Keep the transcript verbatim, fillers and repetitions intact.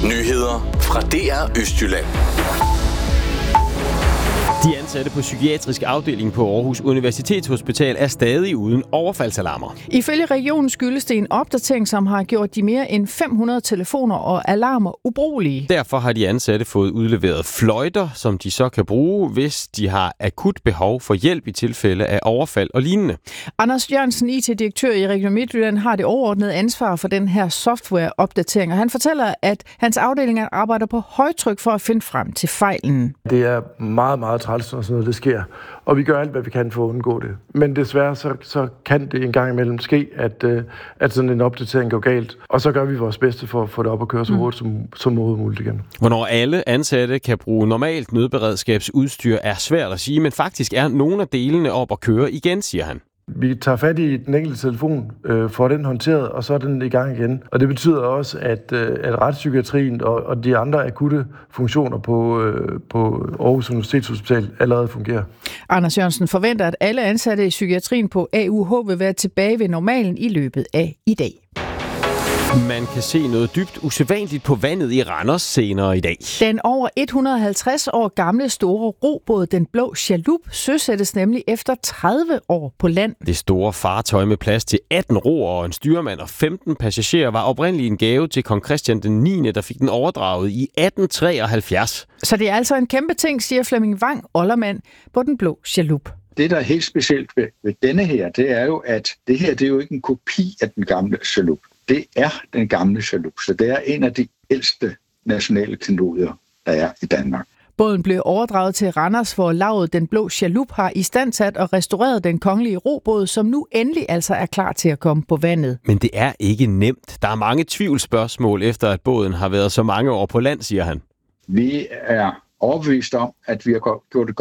Nyheder fra D R Østjylland. De ansatte på psykiatrisk afdeling på Aarhus Universitetshospital er stadig uden overfaldsalarmer. Ifølge regionen skyldes det en opdatering, som har gjort de mere end fem hundrede telefoner og alarmer ubrugelige. Derfor har de ansatte fået udleveret fløjter, som de så kan bruge, hvis de har akut behov for hjælp i tilfælde af overfald og lignende. Anders Jørgensen, I T-direktør i Region Midtjylland, har det overordnede ansvar for den her software-opdatering, og han fortæller, at hans afdelinger arbejder på højtryk for at finde frem til fejlen. Det er meget, meget træls, når sådan noget det sker, og vi gør alt, hvad vi kan for at undgå det. Men desværre så, så kan det en gang imellem ske, at, at sådan en opdatering går galt, og så gør vi vores bedste for at få det op og køre så hurtigt som, som muligt igen. Hvornår alle ansatte kan bruge normalt nødberedskabsudstyr er svært at sige, men faktisk er nogle af delene op at køre igen, siger han. Vi tager fat i den enkelte telefon, øh, får den håndteret, og så er den i gang igen. Og det betyder også, at, øh, at retspsykiatrien og, og de andre akutte funktioner på, øh, på Aarhus Universitetshospital allerede fungerer. Anders Jørgensen forventer, at alle ansatte i psykiatrien på A U H vil være tilbage ved normalen i løbet af i dag. Man kan se noget dybt usædvanligt på vandet i Randers senere i dag. Den over et hundrede og halvtreds år gamle store robåd, den blå Chalup, søsættes nemlig efter tredive år på land. Det store fartøj med plads til atten roer og en styrmand og femten passagerer var oprindeligt en gave til kong Christian den niende, der fik den overdraget i atten treoghalvfjerds. Så det er altså en kæmpe ting, siger Flemming Vang, oldermand på den blå Chalup. Det, der er helt specielt ved, ved denne her, det er jo, at det her det er jo ikke en kopi af den gamle Chalup. Det er den gamle Chalup, så det er en af de ældste nationale klenodier, der er i Danmark. Båden blev overdraget til Randers, hvor lavet Den Blå Chalup har istandsat og restaureret den kongelige robåd, som nu endelig altså er klar til at komme på vandet. Men det er ikke nemt. Der er mange tvivlsspørgsmål efter, at båden har været så mange år på land, siger han. Vi er overbevist om, at vi har gjort det